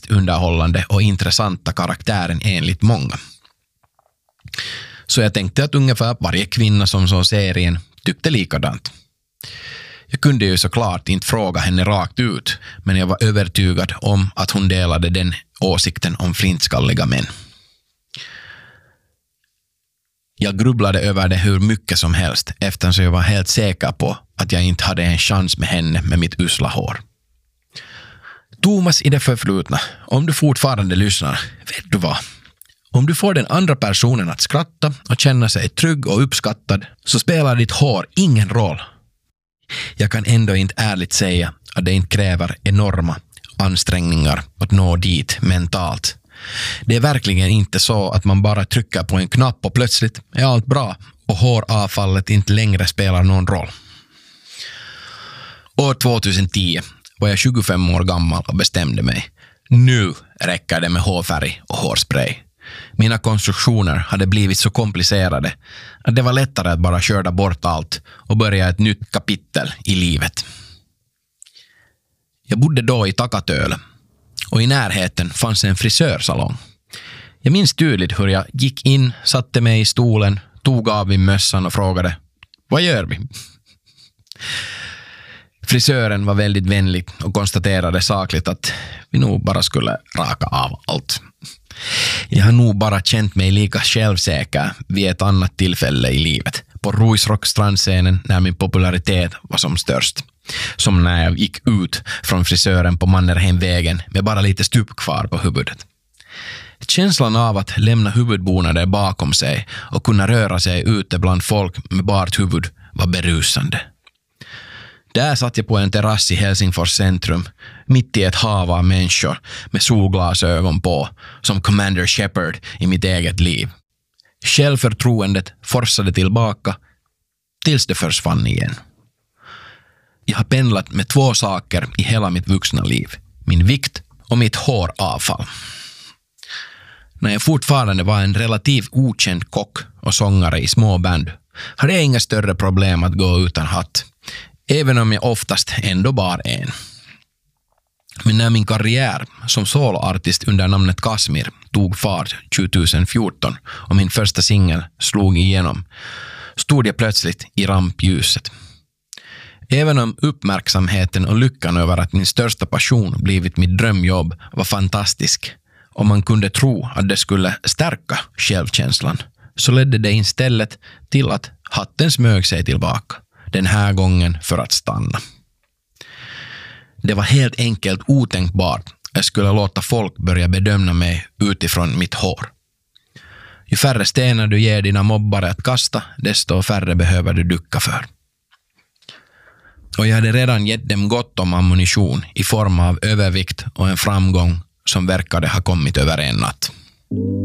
mest underhållande och intressanta karaktären enligt många. Så jag tänkte att ungefär varje kvinna som såg serien tyckte likadant. Jag kunde ju såklart inte fråga henne rakt ut, men jag var övertygad om att hon delade den åsikten om flintskalliga män. Jag grubblade över det hur mycket som helst eftersom jag var helt säker på att jag inte hade en chans med henne med mitt usla hår. Thomas i det förflutna, om du fortfarande lyssnar, vet du vad? Om du får den andra personen att skratta och känna sig trygg och uppskattad så spelar ditt hår ingen roll. Jag kan ändå inte ärligt säga att det inte kräver enorma ansträngningar att nå dit mentalt. Det är verkligen inte så att man bara trycker på en knapp och plötsligt är allt bra och håravfallet inte längre spelar någon roll. År 2010 var jag 25 år gammal och bestämde mig. Nu räcker det med hårfärg och hårspray. Mina konstruktioner hade blivit så komplicerade att det var lättare att bara köra bort allt och börja ett nytt kapitel i livet. Jag bodde då i Takatöl och i närheten fanns en frisörsalong. Jag minns tydligt hur jag gick in, satte mig i stolen, tog av min mössan och frågade: vad gör vi? Frisören var väldigt vänlig och konstaterade sakligt att vi nog bara skulle raka av allt. Jag har nog bara känt mig lika självsäker vid ett annat tillfälle i livet. På Ruisrock-strandscenen när min popularitet var som störst. Som när jag gick ut från frisören på Mannerheimvägen med bara lite stup kvar på huvudet. Känslan av att lämna huvudbonader bakom sig och kunna röra sig ute bland folk med bart huvud var berusande. Där satt jag på en terrass i Helsingfors centrum, mitt i ett hav av människor med solglasögon på, som Commander Shepard i mitt eget liv. Självförtroendet forsade tillbaka tills det försvann igen. Jag har pendlat med 2 saker i hela mitt vuxna liv. Min vikt och mitt håravfall. När jag fortfarande var en relativt okänd kock och sångare i små band hade jag inga större problem att gå utan hatt. Även om jag oftast ändå bar en. Men när min karriär som soloartist under namnet Kasmir tog fart 2014 och min första singel slog igenom, stod jag plötsligt i rampljuset. Även om uppmärksamheten och lyckan över att min största passion blivit mitt drömjobb var fantastisk och man kunde tro att det skulle stärka självkänslan, så ledde det istället till att hatten smög sig tillbaka. Den här gången för att stanna. Det var helt enkelt otänkbart att jag skulle låta folk börja bedöma mig utifrån mitt hår. Ju färre stenar du ger dina mobbare att kasta, desto färre behöver du ducka för. Och jag hade redan gett dem gott om ammunition i form av övervikt och en framgång som verkade ha kommit över en natt.